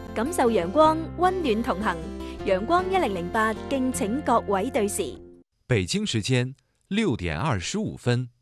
感受陽光，溫暖同行。陽光1008，敬請各位對時。 北京時間6點25分。